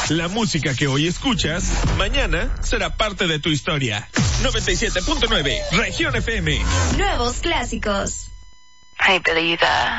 La música que hoy escuchas, mañana será parte de tu historia. 97.9, Región FM. Nuevos clásicos. I believe that.